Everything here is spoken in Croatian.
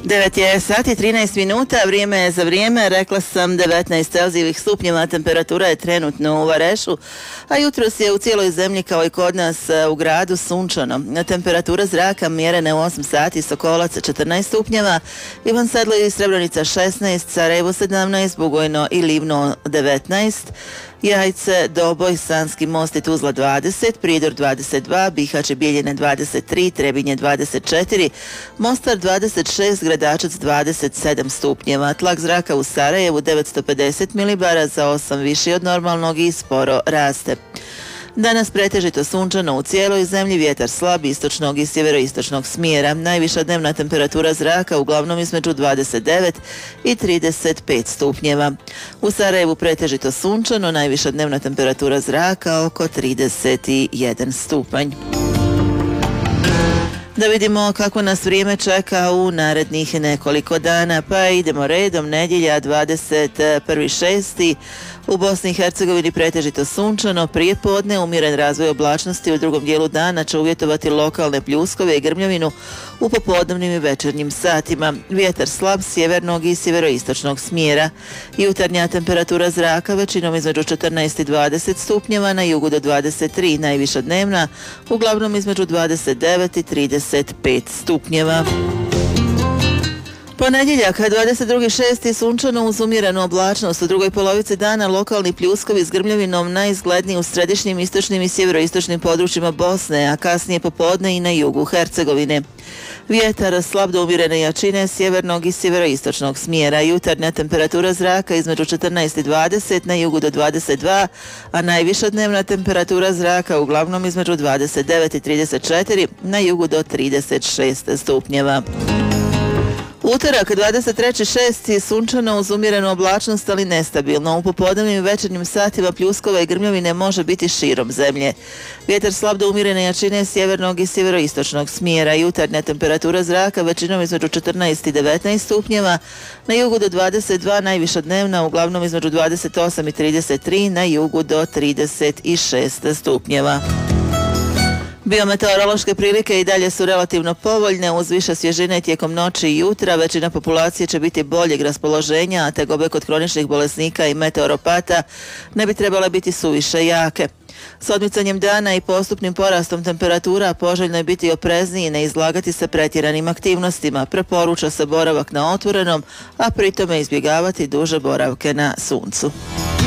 9 je sati 13 minuta, vrijeme je za vrijeme, rekla sam 19 celzijevih stupnjeva, temperatura je trenutno u Varešu, a jutros je u cijeloj zemlji kao i kod nas u gradu sunčano. Temperatura zraka mjerena u 8 sati, Sokolac 14 stupnjeva, Ivan Sedlo i Srebrenica 16, Sarajevo 17, Bugojno i Livno 19, Jajce, Doboj, Sanski Most i Tuzla 20, Pridor 22, Bihać i Bijeljine 23, Trebinje 24, Mostar 26, Gradačac 27 stupnjeva. Tlak zraka u Sarajevu 950 milibara, za 8 viši od normalnog i sporo raste. Danas pretežito sunčano u cijeloj zemlji, vjetar slab istočnog i sjeveroistočnog smjera. Najviša dnevna temperatura zraka uglavnom između 29 i 35 stupnjeva. U Sarajevu pretežito sunčano, najviša dnevna temperatura zraka oko 31 stupanj. Da vidimo kako nas vrijeme čeka u narednih nekoliko dana, pa idemo redom. Nedjelja 21.6. U Bosni i Hercegovini pretežito sunčano, prije podne umjeren razvoj oblačnosti, u drugom dijelu dana će uvjetovati lokalne pljuskove i grmljavinu u popodnevnim i večernjim satima. Vjetar slab sjevernog i sjeveroistočnog smjera. Jutarnja temperatura zraka većinom između 14 i 20 stupnjeva, na jugu do 23, najviša dnevna uglavnom između 29 i 35 stupnjeva. Ponedjeljak, 22.6. sunčano uz umjerenu oblačnost. U drugoj polovici dana lokalni pljuskovi s grmljavinom najizgledniji u središnjim, istočnim i sjeveroistočnim područjima Bosne, a kasnije popodne i na jugu Hercegovine. Vjetar slab do umjerene jačine sjevernog i sjeveroistočnog smjera. Jutarnja temperatura zraka između 14 i 20, na jugu do 22, a najviša dnevna temperatura zraka uglavnom između 29 i 34, na jugu do 36 stupnjeva. Utorak, 23.6. sunčano uz umjerenu oblačnost, ali nestabilno. U popodnevnim i večernjim satima pljuskova i grmljavine može biti širom zemlje. Vjetar slab do umjerene jačine sjevernog i sjeveroistočnog smjera. Jutarnja temperatura zraka većinom između 14 i 19 stupnjeva, na jugu do 22, najviša dnevna uglavnom između 28 i 33, na jugu do 36 stupnjeva. Biometeorološke prilike i dalje su relativno povoljne, uz više svježine tijekom noći i jutra. Većina populacije će biti boljeg raspoloženja, a tegobe kod kroničnih bolesnika i meteoropata ne bi trebale biti suviše jake. S odmicanjem dana i postupnim porastom temperatura poželjno je biti oprezniji i ne izlagati se pretjeranim aktivnostima. Preporuča se boravak na otvorenom, a pritome izbjegavati duže boravke na suncu.